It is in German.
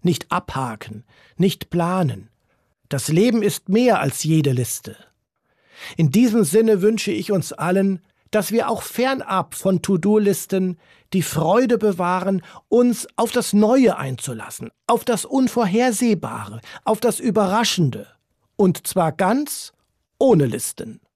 nicht abhaken, nicht planen. Das Leben ist mehr als jede Liste. In diesem Sinne wünsche ich uns allen, dass wir auch fernab von To-Do-Listen die Freude bewahren, uns auf das Neue einzulassen, auf das Unvorhersehbare, auf das Überraschende. Und zwar ganz ohne Listen.